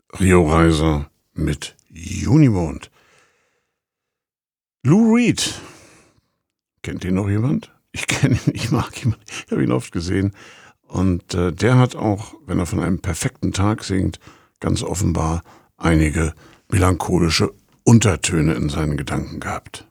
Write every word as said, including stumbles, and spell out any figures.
Rio-Reiser mit Junimond. Lou Reed. Kennt ihn noch jemand? Ich kenne ihn, ich mag ihn, ich habe ihn oft gesehen. Und äh, der hat auch, wenn er von einem perfekten Tag singt, ganz offenbar einige melancholische Untertöne in seinen Gedanken gehabt.